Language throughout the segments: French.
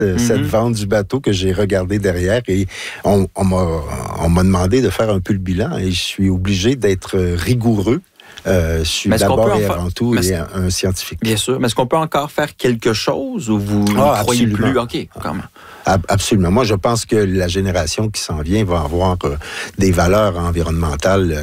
cette vente du bateau que j'ai regardé derrière et on m'a demandé de faire un peu le bilan et je suis obligé d'être rigoureux. Je suis d'abord et avant tout un scientifique. Bien sûr. Mais est-ce qu'on peut encore faire quelque chose ou vous ne croyez plus? OK, comment? Absolument. Moi, je pense que la génération qui s'en vient va avoir des valeurs environnementales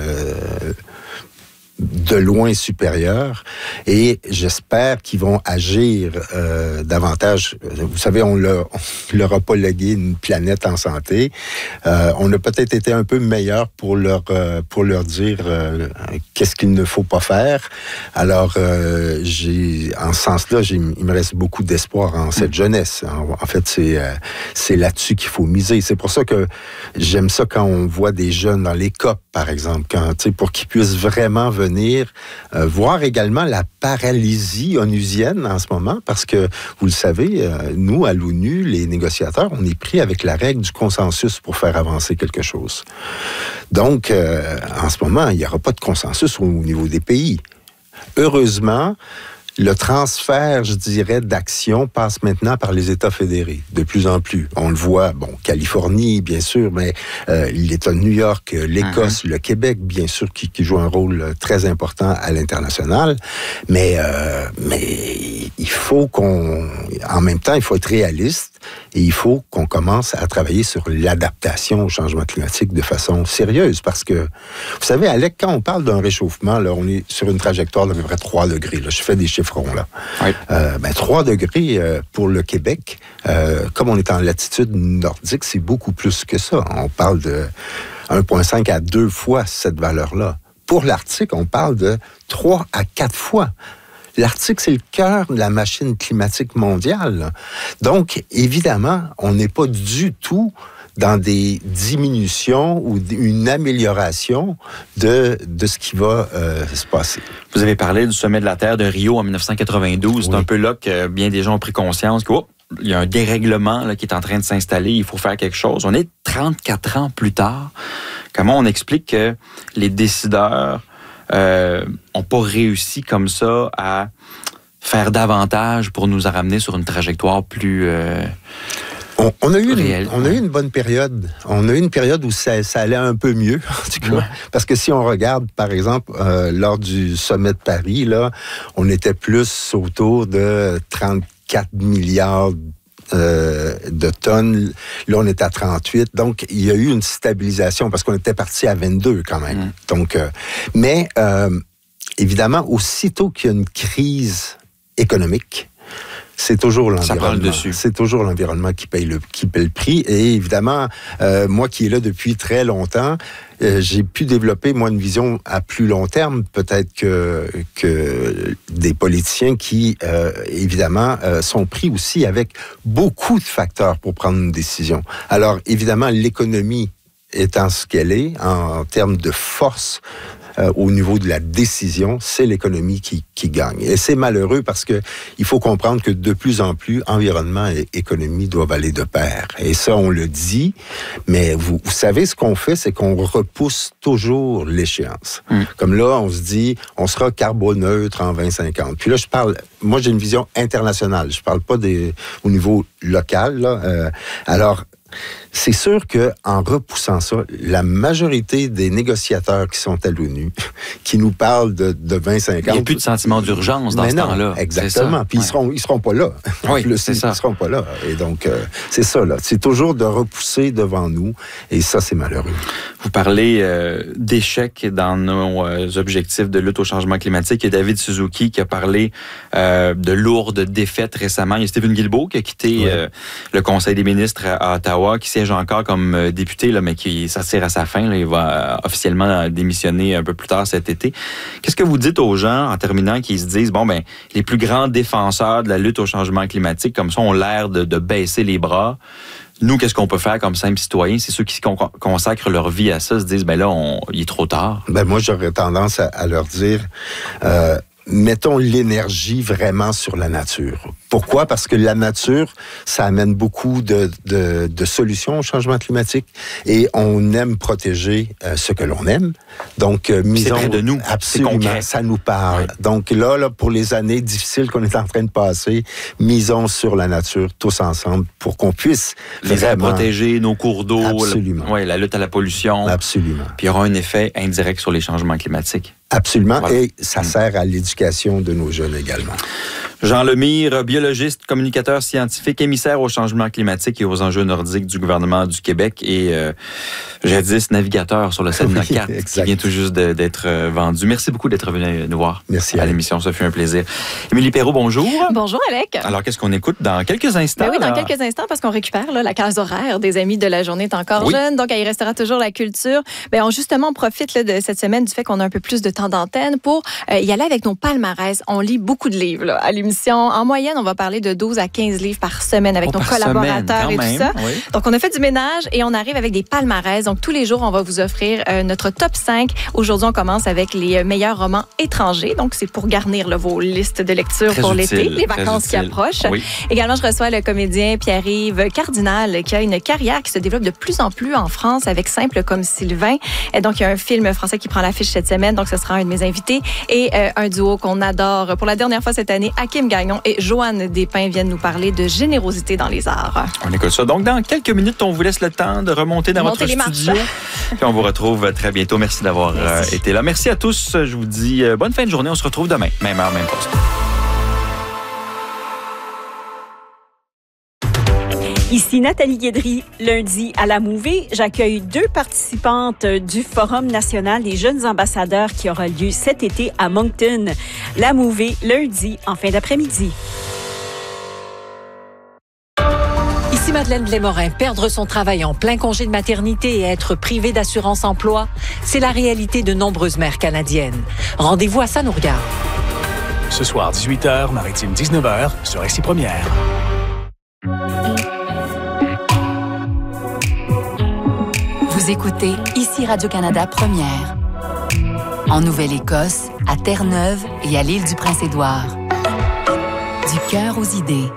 de loin supérieures et j'espère qu'ils vont agir davantage. Vous savez, on leur a pas légué une planète en santé. On a peut-être été un peu meilleur pour leur dire qu'est-ce qu'il ne faut pas faire. Alors, en ce sens-là, il me reste beaucoup d'espoir en cette jeunesse. En fait, c'est là-dessus qu'il faut miser. C'est pour ça que j'aime ça quand on voit des jeunes dans les COP, par exemple, pour qu'ils puissent vraiment venir voir également la paralysie onusienne en ce moment, parce que, vous le savez, nous, à l'ONU, les négociateurs, on est pris avec la règle du consensus pour faire avancer quelque chose. Donc, en ce moment, il n'y aura pas de consensus au niveau des pays. Heureusement, le transfert, je dirais, d'action passe maintenant par les États fédérés, de plus en plus. On le voit, Californie, bien sûr, mais l'État de New York, l'Écosse, le Québec, bien sûr, qui joue un rôle très important à l'international. Mais il faut en même temps, il faut être réaliste et il faut qu'on commence à travailler sur l'adaptation au changement climatique de façon sérieuse. Parce que, vous savez, Alec, quand on parle d'un réchauffement, là, on est sur une trajectoire d'à peu près 3 degrés. Là, je fais des chiffres ronds, là. Oui. 3 degrés pour le Québec, comme on est en latitude nordique, c'est beaucoup plus que ça. On parle de 1,5 à 2 fois cette valeur-là. Pour l'Arctique, on parle de 3 à 4 fois. L'Arctique, c'est le cœur de la machine climatique mondiale, là. Donc, évidemment, on n'est pas du tout dans des diminutions ou une amélioration de ce qui va se passer. Vous avez parlé du sommet de la Terre de Rio en 1992. Oui. C'est un peu là que bien des gens ont pris conscience qu'il y a un dérèglement là, qui est en train de s'installer. Il faut faire quelque chose. On est 34 ans plus tard. Comment on explique que les décideurs n'ont pas réussi comme ça à faire davantage pour nous ramener sur une trajectoire plus... On a eu une bonne période. On a eu une période où ça allait un peu mieux, en tout cas. Ouais. Parce que si on regarde, par exemple, lors du sommet de Paris, là, on était plus autour de 34 milliards de tonnes. Là, on est à 38. Donc, il y a eu une stabilisation parce qu'on était parti à 22 quand même. Donc, mais évidemment, aussitôt qu'il y a une crise économique, c'est toujours l'environnement. Ça parle dessus. C'est toujours l'environnement qui paye le prix. Et évidemment, moi qui est là depuis très longtemps, j'ai pu développer, moi, une vision à plus long terme, peut-être que des politiciens qui, évidemment, sont pris aussi avec beaucoup de facteurs pour prendre une décision. Alors, évidemment, l'économie étant ce qu'elle est, en termes de force, au niveau de la décision, c'est l'économie qui gagne. Et c'est malheureux parce que il faut comprendre que de plus en plus, environnement et économie doivent aller de pair. Et ça, on le dit, mais vous savez, ce qu'on fait, c'est qu'on repousse toujours l'échéance. Comme là, on se dit, on sera carboneutre en 2050. Puis là, moi, j'ai une vision internationale. Je parle pas au niveau local, là. Alors, c'est sûr qu'en repoussant ça, la majorité des négociateurs qui sont à l'ONU, qui nous parlent de 2050... Il n'y a plus de sentiment d'urgence dans ce temps-là. Exactement. Puis ils seront pas là. Oui, c'est ça. Ils seront pas là. Et donc, c'est ça, là. C'est toujours de repousser devant nous. Et ça, c'est malheureux. Vous parlez d'échecs dans nos objectifs de lutte au changement climatique. Il y a David Suzuki qui a parlé de lourdes défaites récemment. Il y a Stephen Guilbeault qui a quitté le Conseil des ministres à Ottawa, qui siège encore comme député, là, mais ça tire à sa fin. Là, il va officiellement démissionner un peu plus tard cet été. Qu'est-ce que vous dites aux gens, en terminant, qui se disent, les plus grands défenseurs de la lutte au changement climatique, comme ça, ont l'air de baisser les bras. Nous, qu'est-ce qu'on peut faire comme simples citoyens? C'est ceux qui consacrent leur vie à ça, se disent, il est trop tard. Moi, j'aurais tendance à leur dire, mettons l'énergie vraiment sur la nature. Pourquoi? Parce que la nature, ça amène beaucoup de solutions au changement climatique et on aime protéger ce que l'on aime. Donc, c'est près de nous. Absolument, ça nous parle. Oui. Donc là, pour les années difficiles qu'on est en train de passer, misons sur la nature tous ensemble pour qu'on puisse les protéger, nos cours d'eau, la lutte à la pollution. Absolument. Puis il y aura un effet indirect sur les changements climatiques. Absolument, voilà. Et ça sert à l'éducation de nos jeunes également. Jean Lemire, biologiste, communicateur scientifique, émissaire au changement climatique et aux enjeux nordiques du gouvernement du Québec et jadis navigateur sur le Sedna 4 qui vient tout juste d'être vendu. Merci beaucoup d'être venu nous voir. Merci à l'émission, ça fait un plaisir. Émilie Perrault, bonjour. Bonjour Alec. Alors, qu'est-ce qu'on écoute dans quelques instants? Ben oui, dans quelques instants, parce qu'on récupère la case horaire des Amis de la journée est encore jeune, donc il restera toujours la culture. On profite de cette semaine du fait qu'on a un peu plus de temps d'antenne pour y aller avec nos palmarès. On lit beaucoup de livres à l'émission. En moyenne, on va parler de 12 à 15 livres par semaine avec nos collaborateurs et tout ça. Oui. Donc, on a fait du ménage et on arrive avec des palmarès. Donc, tous les jours, on va vous offrir notre top 5. Aujourd'hui, on commence avec les meilleurs romans étrangers. Donc, c'est pour garnir vos listes de lecture pour l'été, les vacances qui approchent. Oui. Également, je reçois le comédien Pierre-Yves Cardinal qui a une carrière qui se développe de plus en plus en France avec Simple comme Sylvain. Et donc, il y a un film français qui prend l'affiche cette semaine. Donc, ce sera un de mes invités. Et un duo qu'on adore pour la dernière fois cette année, Hakim Gagnon et Joanne Despins viennent nous parler de générosité dans les arts. On écoute ça. Donc, dans quelques minutes, on vous laisse le temps de remonter dans votre studio. Puis on vous retrouve très bientôt. Merci d'avoir été là. Merci à tous. Je vous dis bonne fin de journée. On se retrouve demain. Même heure, même poste. Ici Nathalie Guédry. Lundi, à la Mouvée, j'accueille 2 participantes du Forum national des jeunes ambassadeurs qui aura lieu cet été à Moncton. La Mouvée, lundi, en fin d'après-midi. Ici Madeleine Blais-Morin. Perdre son travail en plein congé de maternité et être privé d'assurance emploi, c'est la réalité de nombreuses mères canadiennes. Rendez-vous à Ça nous regarde. Ce soir, 18h, Maritime 19h, sur RCI Première. Vous écoutez ici Radio-Canada Première. En Nouvelle-Écosse, à Terre-Neuve et à l'île du Prince-Édouard. Du cœur aux idées.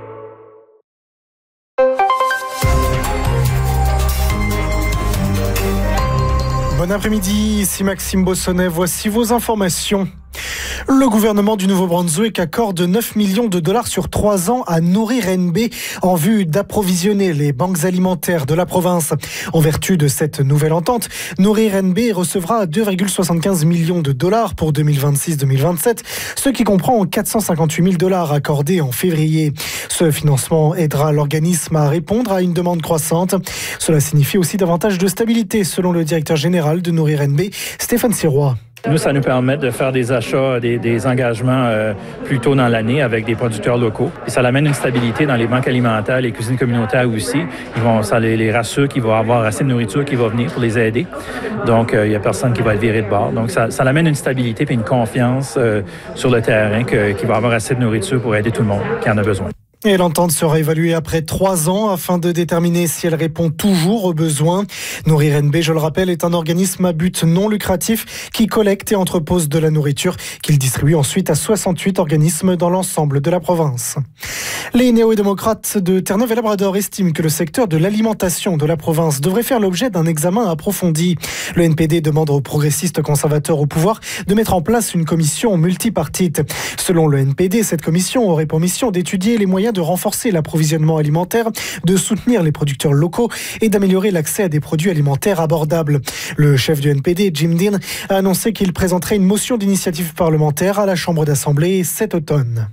Bon après-midi, ici Maxime Bossonnet. Voici vos informations. Le gouvernement du Nouveau-Brunswick accorde 9 millions de dollars sur 3 ans à Nourrir NB en vue d'approvisionner les banques alimentaires de la province. En vertu de cette nouvelle entente, Nourrir NB recevra 2,75 millions de dollars pour 2026-2027, ce qui comprend 458 000 dollars accordés en février. Ce financement aidera l'organisme à répondre à une demande croissante. Cela signifie aussi davantage de stabilité, selon le directeur général de Nourrir NB, Stéphane Sirois. Nous, ça nous permet de faire des achats, des engagements plus tôt dans l'année avec des producteurs locaux. Et ça amène une stabilité dans les banques alimentaires, les cuisines communautaires aussi. Ça les rassure qu'il va avoir assez de nourriture qui va venir pour les aider. Donc, il n'y a personne qui va être viré de bord. Donc, ça amène une stabilité et une confiance sur le terrain qu'il va avoir assez de nourriture pour aider tout le monde qui en a besoin. Et l'entente sera évaluée après 3 ans afin de déterminer si elle répond toujours aux besoins. Nourrir NB, je le rappelle, est un organisme à but non lucratif qui collecte et entrepose de la nourriture qu'il distribue ensuite à 68 organismes dans l'ensemble de la province. Les néo-démocrates de Terre-Neuve et Labrador estiment que le secteur de l'alimentation de la province devrait faire l'objet d'un examen approfondi. Le NPD demande aux progressistes conservateurs au pouvoir de mettre en place une commission multipartite. Selon le NPD, cette commission aurait pour mission d'étudier les moyens de renforcer l'approvisionnement alimentaire, de soutenir les producteurs locaux et d'améliorer l'accès à des produits alimentaires abordables. Le chef du NPD, Jim Dean, a annoncé qu'il présenterait une motion d'initiative parlementaire à la Chambre d'Assemblée cet automne.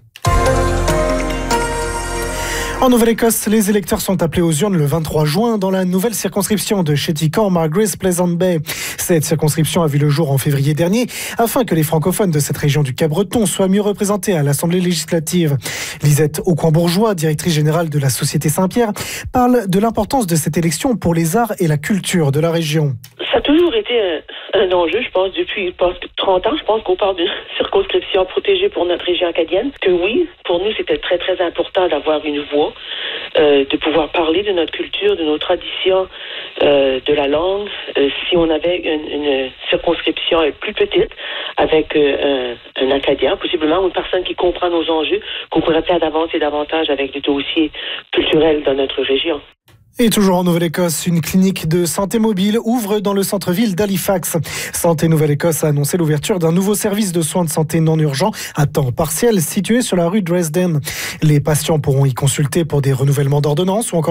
En Nouvelle-Écosse, les électeurs sont appelés aux urnes le 23 juin dans la nouvelle circonscription de Chéticamp, Margaret's Pleasant Bay. Cette circonscription a vu le jour en février dernier afin que les francophones de cette région du Cap-Breton soient mieux représentés à l'Assemblée législative. Lisette Aucoin-Bourgeois, directrice générale de la Société Saint-Pierre, parle de l'importance de cette élection pour les arts et la culture de la région. Ça a toujours été un enjeu, je pense, depuis 30 ans. Je pense qu'on parle d'une circonscription protégée pour notre région acadienne. Que oui, pour nous, c'était très, très important d'avoir une voix, de pouvoir parler de notre culture, de nos traditions, de la langue. Si on avait une circonscription plus petite, avec un Acadien, possiblement, ou une personne qui comprend nos enjeux, qu'on pourrait peut-être avancer davantage avec des dossiers culturels dans notre région. Et toujours en Nouvelle-Écosse, une clinique de santé mobile ouvre dans le centre-ville d'Halifax. Santé Nouvelle-Écosse a annoncé l'ouverture d'un nouveau service de soins de santé non urgents à temps partiel situé sur la rue Dresden. Les patients pourront y consulter pour des renouvellements d'ordonnances ou encore